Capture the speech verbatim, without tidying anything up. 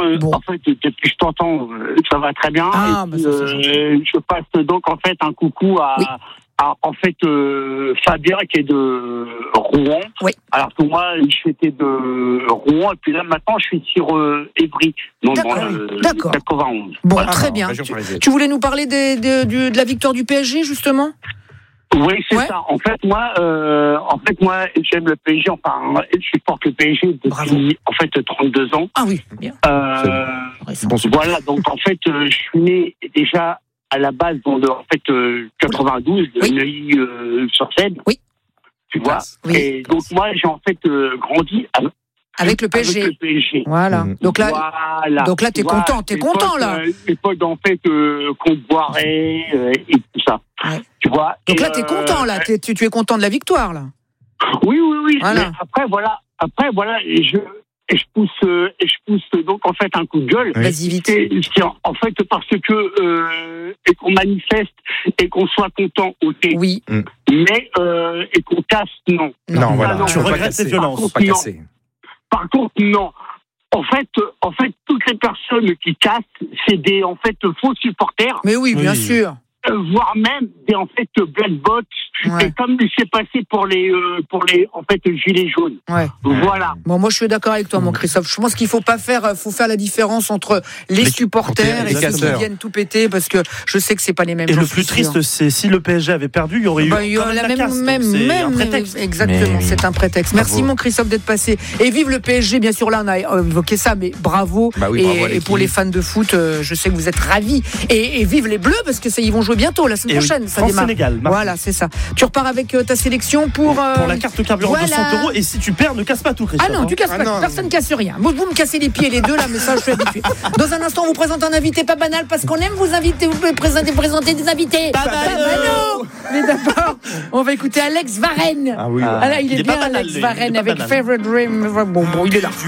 euh, Bon. en fait, depuis que je t'entends, euh, ça va très bien. Ah, Et bah, puis, ça, c'est euh, je passe donc en fait un coucou à, Oui. à en fait euh, Fabien qui est de Rouen. Oui. Alors que moi, j'étais de Rouen et puis là maintenant, je suis sur euh, Évry, donc dans D'accord. le D'accord. quatre-vingt-onze. Bon, Voilà. très non, bien. région Tu, parisienne. tu voulais nous parler des, des- du- de la victoire du P S G, justement ? Oui, c'est Ouais. ça. En fait, moi, euh, en fait, moi, j'aime le P S G. Enfin, je supporte le P S G depuis Bravo. en fait trente-deux ans. Ah oui, bien. Euh, Récent. Bon, super. voilà. Donc en fait, euh, je suis né déjà à la base dans le, en fait euh, quatre-vingt-douze, Oui. Neuilly-sur-Seine. Oui. Tu vois. Classe. Oui. Et donc moi, j'ai en fait euh, grandi avec, Avec le P S G. avec le P S G. Voilà. Mhm. Donc là, Voilà. donc là, t'es Tu vois, content, t'es l'époque, content, là. euh, L'époque en fait euh, qu'on boirait euh, et tout ça. Ouais. Tu vois. donc Et, là, t'es euh, content, là. T'es- tu, tu es content de la victoire, là. Oui, oui, oui. Voilà. Mais après, voilà, après, voilà, et je, et je pousse, euh, et je pousse donc en fait un coup de gueule. Oui. Vas-y, vite. C'est, c'est en en fait parce que euh, et qu'on manifeste et qu'on soit content, ok. Oui. Mais euh, et qu'on casse, non. Non, Non, voilà. non, Tu on peut regrettes pas cette casser. violence. Par Pas contre, casser. Par contre, non. En fait, euh, en fait, toutes les personnes qui cassent, c'est des en fait faux supporters, Mais oui, bien Oui. sûr. euh, voire même des en fait black bots. Ouais. Et comme il s'est passé pour les euh, pour les en fait gilets jaunes. Ouais. Voilà. Bon, moi, je suis d'accord avec toi, mon Christophe. Je pense qu'il faut pas faire, euh, faut faire la différence entre les, Les supporters les et ceux qui casseurs. viennent tout péter, parce que je sais que c'est pas les mêmes. Et j'en le suis plus sûr. triste, c'est si le P S G avait perdu, il y aurait eu Bah, il y quand a même la la même, casse, donc même, c'est même, un prétexte. exactement, Mais oui. c'est un prétexte. Merci, Bravo. mon Christophe, d'être passé. Et vive le P S G, bien sûr, là, on a euh, évoqué ça, mais bravo. Bah oui, et, bravo à et l'équipe. pour les fans de foot, euh, je sais que vous êtes ravis. Et, et vive les Bleus, parce que ça, ils vont jouer bientôt, la semaine Et oui, prochaine. Ça démarre. France-Sénégal, mardi. Voilà, c'est ça. Tu repars avec euh, ta sélection pour. euh, Pour la carte carburant de voilà. cent euros, et si tu perds, ne casse pas tout, Christophe. Ah non, tu casses Ah pas, non. personne casse rien. Vous, vous me cassez les pieds les deux là, mais ça je suis habitué. Dans un instant, on vous présente un invité pas banal parce qu'on aime vous inviter, vous présenter, présenter des invités. Pas banal. Mais d'abord, on va écouter Alex Varenne. Ah oui. Ah. Ah là, il est, Il est bien pas banal, Alex lui. Varenne Il est pas avec banal. Favorite Dream. Bon, bon, il est là.